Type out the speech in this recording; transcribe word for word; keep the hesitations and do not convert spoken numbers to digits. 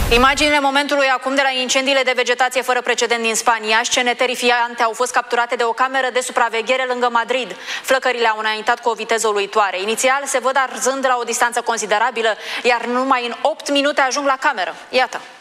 Imaginile momentului acum de la incendiile de vegetație fără precedent din Spania. Scene terifiante au fost capturate de o cameră de supraveghere lângă Madrid. Flăcările au înaintat cu o viteză uluitoare. Inițial se văd arzând la o distanță considerabilă, iar numai în opt minute ajung la cameră. Iată.